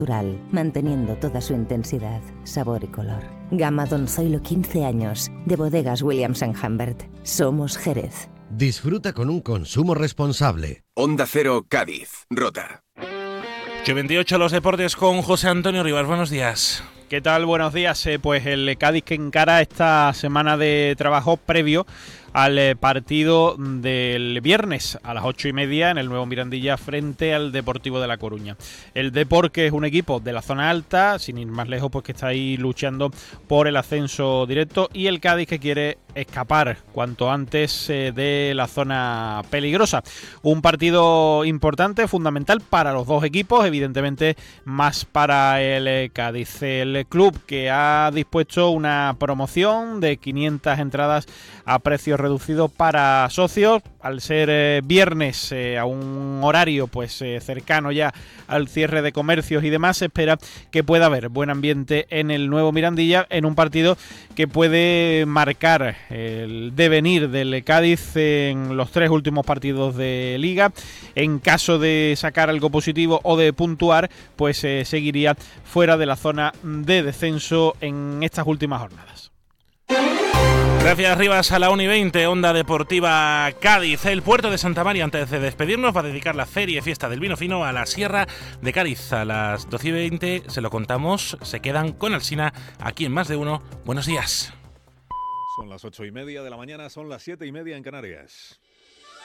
natural, manteniendo toda su intensidad, sabor y color. Gama Don Zoilo 15 años, de Bodegas Williams & Humbert. Somos Jerez. Disfruta con un consumo responsable. Onda Cero, Cádiz, Rota. 8:28 los deportes con José Antonio Rivas. Buenos días. ¿Qué tal? Buenos días. Pues el Cádiz que encara esta semana de trabajo previo al partido del viernes a las 8:30 en el Nuevo Mirandilla frente al Deportivo de La Coruña. El Depor, que es un equipo de la zona alta, sin ir más lejos, pues que está ahí luchando por el ascenso directo, y el Cádiz, que quiere escapar cuanto antes de la zona peligrosa. Un partido importante, fundamental para los dos equipos, evidentemente más para el Cádiz. El club, que ha dispuesto una promoción de 500 entradas a precios reducido para socios, al ser viernes a un horario pues cercano ya al cierre de comercios y demás. Se espera que pueda haber buen ambiente en el Nuevo Mirandilla, en un partido que puede marcar el devenir del Cádiz en los 3 últimos partidos de Liga. En caso de sacar algo positivo o de puntuar, pues seguiría fuera de la zona de descenso en estas últimas jornadas. Gracias, Rivas. A la 1:20, Onda Deportiva Cádiz. El puerto de Santa María, antes de despedirnos, va a dedicar la feria y fiesta del vino fino a la Sierra de Cádiz. A las 12:20 se lo contamos. Se quedan con Alsina aquí en Más de Uno. Buenos días. Son las 8:30 de la mañana, son las 7:30 en Canarias.